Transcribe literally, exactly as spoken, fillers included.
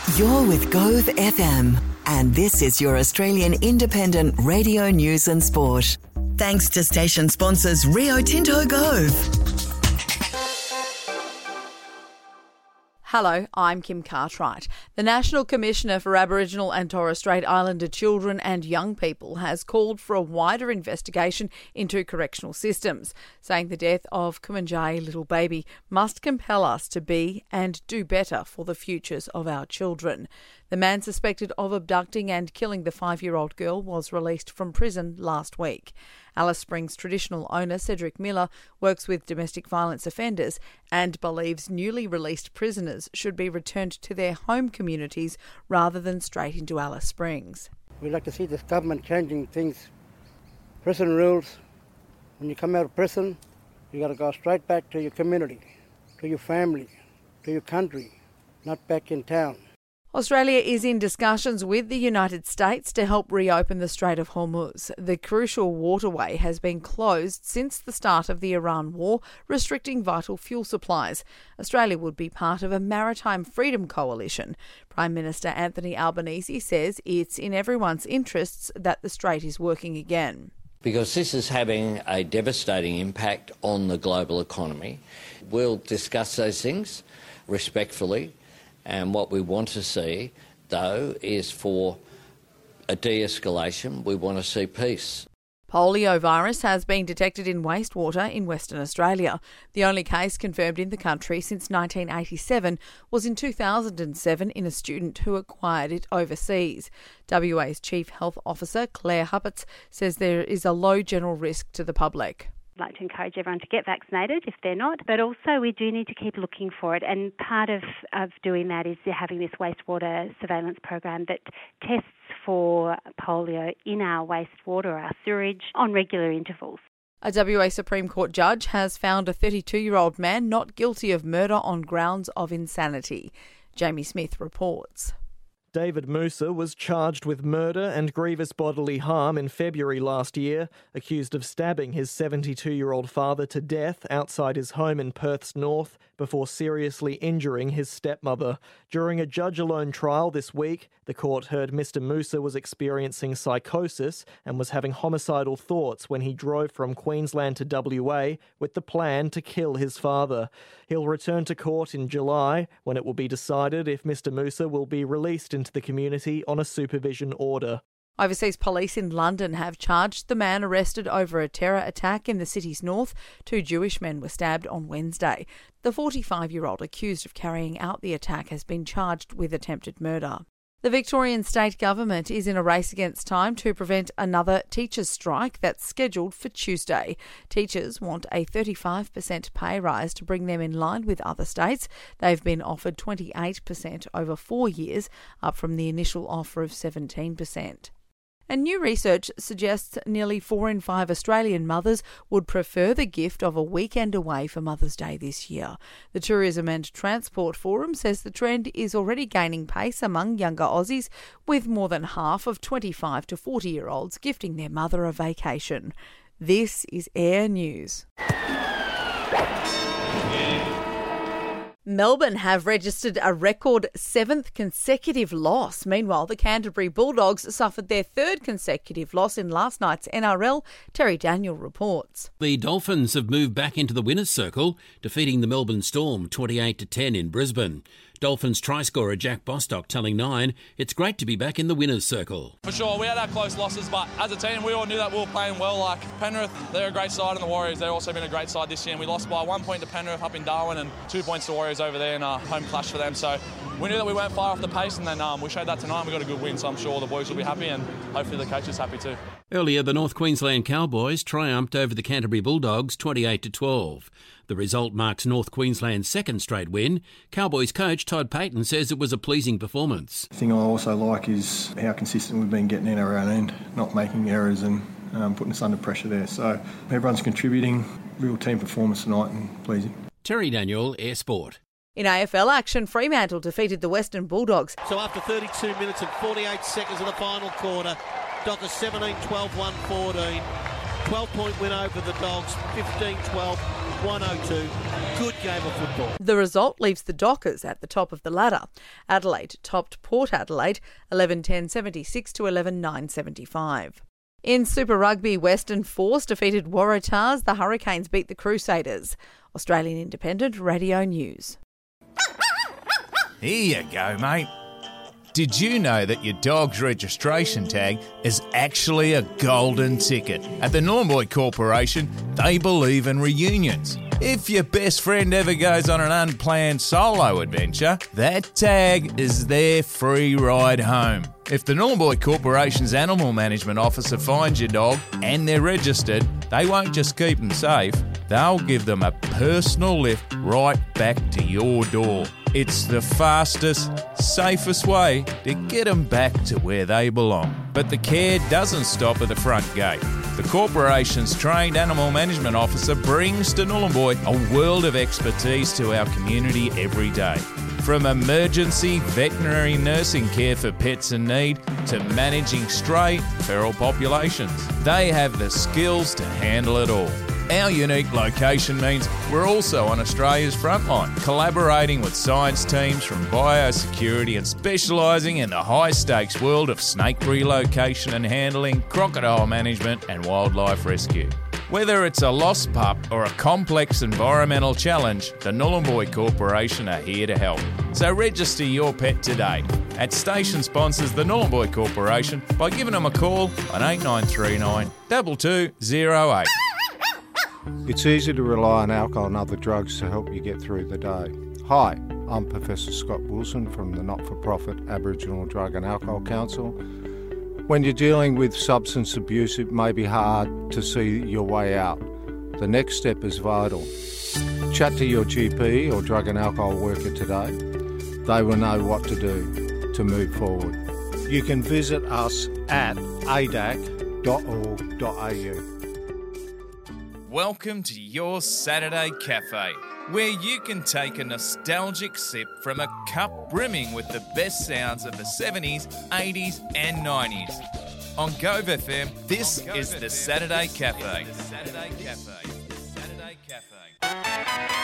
You're with Gove F M, and this is your Australian independent radio news and sport. Thanks to station sponsors Rio Tinto Gove. Hello, I'm Kim Cartwright. The National Commissioner for Aboriginal and Torres Strait Islander Children and Young People has called for a wider investigation into correctional systems, saying the death of Kumanjayi little baby must compel us to be and do better for the futures of our children. The man suspected of abducting and killing the five-year-old girl was released from prison last week. Alice Springs traditional owner Cedric Miller works with domestic violence offenders and believes newly released prisoners should be returned to their home communities rather than straight into Alice Springs. We'd like to see this government changing things. Prison rules, when you come out of prison, you got to go straight back to your community, to your family, to your country, not back in town. Australia is in discussions with the United States to help reopen the Strait of Hormuz. The crucial waterway has been closed since the start of the Iran war, restricting vital fuel supplies. Australia would be part of a maritime freedom coalition. Prime Minister Anthony Albanese says it's in everyone's interests that the strait is working again. Because this is having a devastating impact on the global economy. We'll discuss those things respectfully. And what we want to see, though, is for a de-escalation. We want to see peace. Polio virus has been detected in wastewater in Western Australia. The only case confirmed in the country since nineteen eighty-seven was in two thousand seven in a student who acquired it overseas. W A's Chief Health Officer, Claire Huppatz, says there is a low general risk to the public. I'd like to encourage everyone to get vaccinated if they're not, but also we do need to keep looking for it, and part of, of doing that is having this wastewater surveillance program that tests for polio in our wastewater, our sewage, on regular intervals. A W A Supreme Court judge has found a thirty-two-year-old man not guilty of murder on grounds of insanity. Jamie Smith reports. David Musa was charged with murder and grievous bodily harm in February last year, accused of stabbing his seventy-two-year-old father to death outside his home in Perth's north before seriously injuring his stepmother. During a judge-alone trial this week, the court heard Mister Musa was experiencing psychosis and was having homicidal thoughts when he drove from Queensland to W A with the plan to kill his father. He'll return to court in July, when it will be decided if Mister Musa will be released into the community on a supervision order. Overseas police in London have charged the man arrested over a terror attack in the city's north. Two Jewish men were stabbed on Wednesday. The forty-five-year-old accused of carrying out the attack has been charged with attempted murder. The Victorian state government is in a race against time to prevent another teachers' strike that's scheduled for Tuesday. Teachers want a thirty-five percent pay rise to bring them in line with other states. They've been offered twenty-eight percent over four years, up from the initial offer of seventeen percent. And new research suggests nearly four in five Australian mothers would prefer the gift of a weekend away for Mother's Day this year. The Tourism and Transport Forum says the trend is already gaining pace among younger Aussies, with more than half of twenty-five to forty-year-olds gifting their mother a vacation. This is Air News. Melbourne have registered a record seventh consecutive loss. Meanwhile, the Canterbury Bulldogs suffered their third consecutive loss in last night's N R L. Terry Daniel reports. The Dolphins have moved back into the winner's circle, defeating the Melbourne Storm twenty-eight to ten in Brisbane. Dolphins try scorer Jack Bostock telling Nine, it's great to be back in the winner's circle. For sure, we had our close losses, but as a team, we all knew that we were playing well. Like Penrith, they're a great side, and the Warriors, they've also been a great side this year. And we lost by one point to Penrith up in Darwin and two points to Warriors over there in a home clash for them. So we knew that we weren't far off the pace, and then um, we showed that tonight. We got a good win, so I'm sure the boys will be happy, and hopefully the coach is happy too. Earlier, the North Queensland Cowboys triumphed over the Canterbury Bulldogs twenty-eight to twelve. The result marks North Queensland's second straight win. Cowboys coach Todd Payton says it was a pleasing performance. The thing I also like is how consistent we've been getting in our own end, not making errors and um, putting us under pressure there. So everyone's contributing, real team performance tonight and pleasing. Terry Daniel, Air Sport. In A F L action, Fremantle defeated the Western Bulldogs. So after thirty-two minutes and forty-eight seconds of the final quarter, Dockers seventeen twelve one fourteen. twelve-point win over the Dogs, fifteen twelve, one oh two. Good game of football. The result leaves the Dockers at the top of the ladder. Adelaide topped Port Adelaide eleven ten seventy-six to eleven nine seventy-five. In Super Rugby, Western Force defeated Waratahs. The Hurricanes beat the Crusaders. Australian Independent Radio News. Here you go, mate. Did you know that your dog's registration tag is actually a golden ticket? At the Nhulunbuy Corporation, they believe in reunions. If your best friend ever goes on an unplanned solo adventure, that tag is their free ride home. If the Nhulunbuy Corporation's Animal Management Officer finds your dog and they're registered, they won't just keep them safe, they'll give them a personal lift right back to your door. It's the fastest, safest way to get them back to where they belong. But the care doesn't stop at the front gate. The corporation's trained animal management officer brings to Nhulunbuy a world of expertise to our community every day. From emergency veterinary nursing care for pets in need to managing stray feral populations, they have the skills to handle it all. Our unique location means we're also on Australia's frontline, collaborating with science teams from biosecurity and specialising in the high-stakes world of snake relocation and handling, crocodile management and wildlife rescue. Whether it's a lost pup or a complex environmental challenge, the Nhulunbuy Corporation are here to help. So register your pet today. At Station sponsors the Nhulunbuy Corporation by giving them a call on eight nine three nine, two two zero eight. It's easy to rely on alcohol and other drugs to help you get through the day. Hi, I'm Professor Scott Wilson from the not-for-profit Aboriginal Drug and Alcohol Council. When you're dealing with substance abuse, it may be hard to see your way out. The next step is vital. Chat to your G P or drug and alcohol worker today. They will know what to do to move forward. You can visit us at a d a c dot org dot a u. Welcome to your Saturday Cafe, where you can take a nostalgic sip from a cup brimming with the best sounds of the seventies, eighties and nineties. On Gove F M, this is the Saturday Cafe.